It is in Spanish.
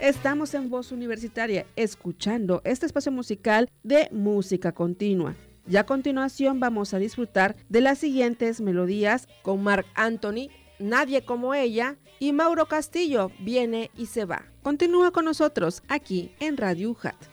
Estamos en Voz Universitaria, escuchando este espacio musical de música continua. Ya a continuación vamos a disfrutar de las siguientes melodías con Marc Anthony, Nadie como ella, y Mauro Castillo, Viene y se va. Continúa con nosotros aquí en Radio UJAT.